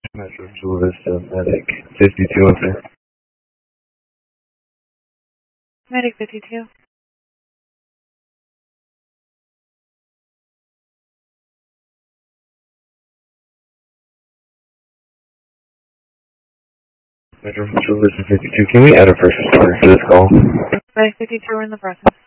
Metro Chula Vista, Medic 52 up there. Medic 52. Metro Chula Vista 52, can we add a first responder to this call? Medic 52, we're in the process.